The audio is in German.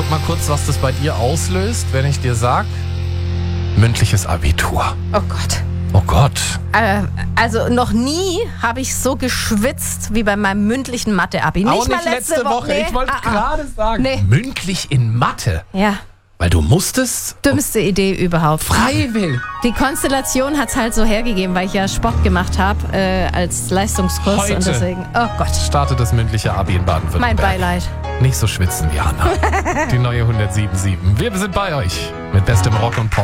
guck mal kurz, was das bei dir auslöst, wenn ich dir sag, mündliches Abitur. Oh Gott. Oh Gott. Also noch nie habe ich so geschwitzt wie bei meinem mündlichen Mathe-Abi. Auch nicht letzte Woche. Nee. Ich wollte gerade sagen. Nee. Mündlich in Mathe. Ja, Weil du musstest dümmste Idee überhaupt. freiwillig. Die Konstellation hat es halt so hergegeben, weil ich ja Sport gemacht habe als Leistungskurs. Heute. Und deswegen, oh Gott, Startet das mündliche Abi in Baden-Württemberg. mein Beileid. Nicht so schwitzen wie Hanna. Die neue 107.7. Wir sind bei euch mit bestem Rock und Pop.